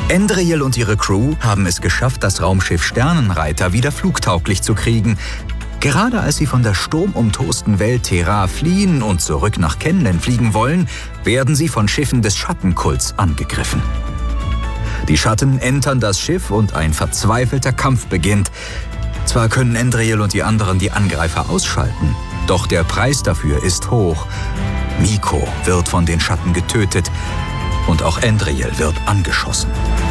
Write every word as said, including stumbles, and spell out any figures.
Endriyel und ihre Crew haben es geschafft, das Raumschiff Sternenreiter wieder flugtauglich zu kriegen. Gerade als sie von der sturmumtosten Welt Terra fliehen und zurück nach Kenlen fliegen wollen, werden sie von Schiffen des Schattenkults angegriffen. Die Schatten entern das Schiff und ein verzweifelter Kampf beginnt. Zwar können Endriyel und die anderen die Angreifer ausschalten, doch der Preis dafür ist hoch. Miko wird von den Schatten getötet und auch Endriyel wird angeschossen.